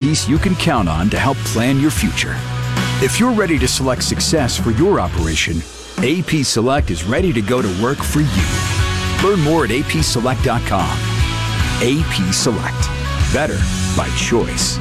expertise you can count on to help plan your future. If you're ready to select success for your operation, AP Select is ready to go to work for you. Learn more at apselect.com. AP Select. Better by choice.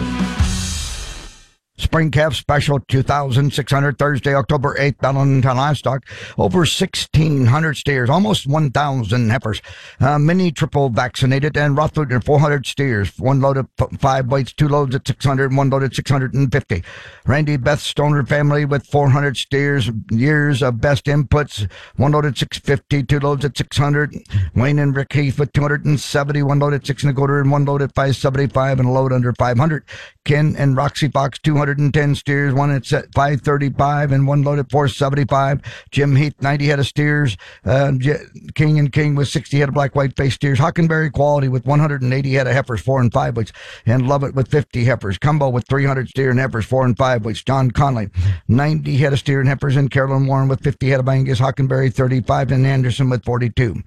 Spring Calf Special 2,600 Thursday, October 8th, Valentine Livestock. Over 1,600 steers, almost 1,000 heifers. Mini triple vaccinated and Rothford 400 steers. One load of 5 weights, 2 loads at 600, 1 load at 650. Randy Beth Stoner family with 400 steers, years of best inputs. 1 load at 650, 2 loads at 600. Wayne and Rick Heath with 270, 1 load at 6 1/4, and 1 load at 575, and a load under 500. Ken and Roxy Fox, 210 steers, 1 at 535 and 1 load at 475. Jim Heath, 90 head of steers. King and King with 60 head of black white face steers. Hockenberry Quality with 180 head of heifers, 4 and 5 weights. And Lovett with 50 heifers. Cumbo with 300 steer and heifers, 4 and 5 weights. John Conley, 90 head of steer and heifers. And Carolyn Warren with 50 head of Angus. Hockenberry 35 and Anderson with 42.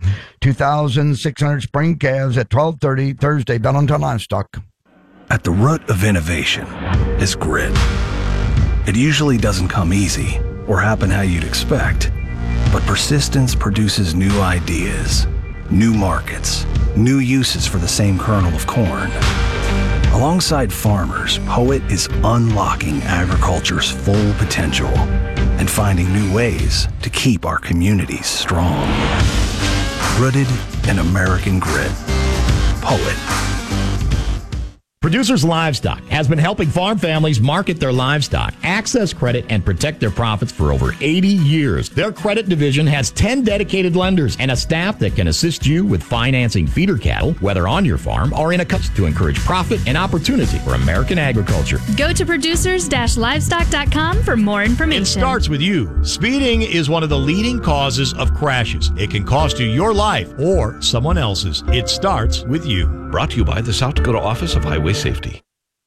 2,600 spring calves at 12:30 Thursday, Valentine Livestock. At the root of innovation is grit. It usually doesn't come easy or happen how you'd expect, but persistence produces new ideas, new markets, new uses for the same kernel of corn. Alongside farmers, Poet is unlocking agriculture's full potential and finding new ways to keep our communities strong. Rooted in American grit. Poet. Producers Livestock has been helping farm families market their livestock, access credit, and protect their profits for over 80 years. Their credit division has 10 dedicated lenders and a staff that can assist you with financing feeder cattle, whether on your farm or in a custom, to encourage profit and opportunity for American agriculture. Go to producers-livestock.com for more information. It starts with you. Speeding is one of the leading causes of crashes. It can cost you your life or someone else's. It starts with you. Brought to you by the South Dakota Office of Highway Safety.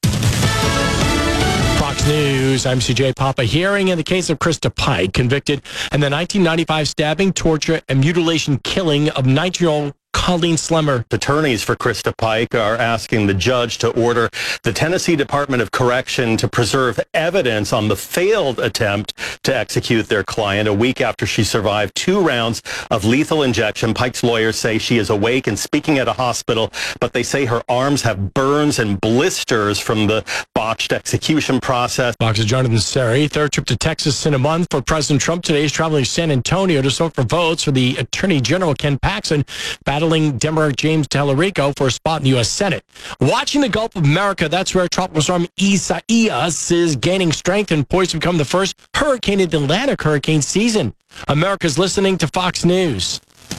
Fox News, I'm CJ Papa. Hearing in the case of Krista Pike, convicted in the 1995 stabbing, torture, and mutilation killing of 19-year-old Colleen Slemmer. Attorneys for Krista Pike are asking the judge to order the Tennessee Department of Correction to preserve evidence on the failed attempt to execute their client a week after she survived 2 rounds of lethal injection. Pike's lawyers say she is awake and speaking at a hospital, but they say her arms have burns and blisters from the botched execution process. Fox's Jonathan Seri, third trip to Texas in a month for President Trump today. He's traveling to San Antonio to soak for votes for the Attorney General Ken Paxton, battling Democrat James Tallarico for a spot in the U.S. Senate. Watching the Gulf of America, that's where Tropical Storm Isaias is gaining strength and poised to become the first hurricane in the Atlantic hurricane season. America's listening to Fox News.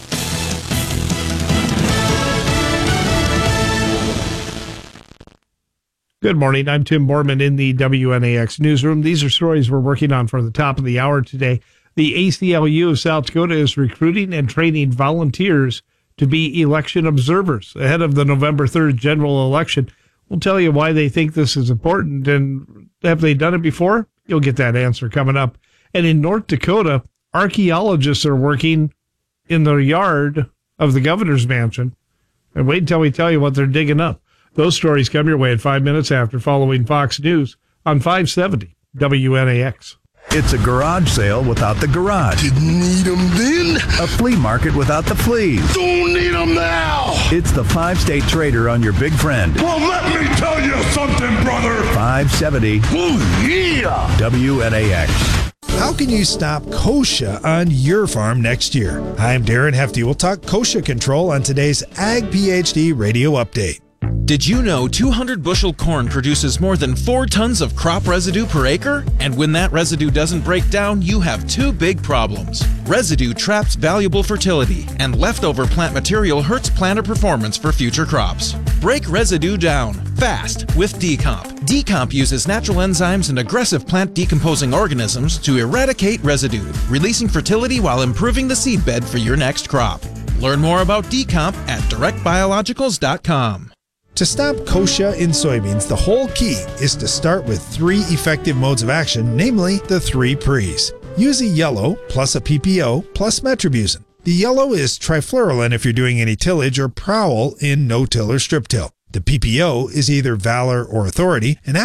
Good morning. I'm Tim Borman in the WNAX newsroom. These are stories we're working on for the top of the hour today. The ACLU of South Dakota is recruiting and training volunteers to be election observers ahead of the November 3rd general election. We'll tell you why they think this is important, and have they done it before? You'll get that answer coming up. And in North Dakota, archaeologists are working in the yard of the governor's mansion. And wait until we tell you what they're digging up. Those stories come your way at 5 minutes after, following Fox News on 570 WNAX. It's a garage sale without the garage. Didn't need them then. A flea market without the fleas. Don't need them now. It's the 5-state trader on your big friend. Well, let me tell you something, brother. 570 WNAX. How can you stop kochia on your farm next year? I'm Darren Hefty. We'll talk kochia control on today's Ag PhD Radio Update. Did you know 200 bushel corn produces more than 4 tons of crop residue per acre? And when that residue doesn't break down, you have 2 big problems. Residue traps valuable fertility, and leftover plant material hurts planter performance for future crops. Break residue down fast with Decomp. Decomp uses natural enzymes and aggressive plant decomposing organisms to eradicate residue, releasing fertility while improving the seedbed for your next crop. Learn more about Decomp at directbiologicals.com. To stop kochia in soybeans, the whole key is to start with 3 effective modes of action, namely the 3 Pre's. Use a yellow plus a PPO plus metribuzin. The yellow is trifluralin if you're doing any tillage, or Prowl in no-till or strip-till. The PPO is either Valor or Authority, and